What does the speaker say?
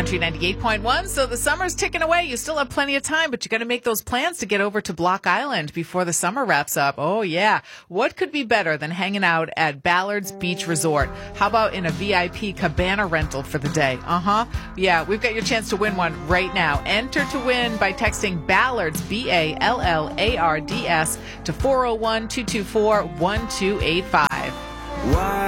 Country 98.1. So the summer's ticking away. You still have plenty of time, but you got to make those plans to get over to Block Island before the summer wraps up. Oh, yeah. What could be better than hanging out at Ballard's Beach Resort? How about in a VIP cabana rental for the day? Yeah, we've got your chance to win one right now. Enter to win by texting Ballards, BALLARDS, to 401-224-1285.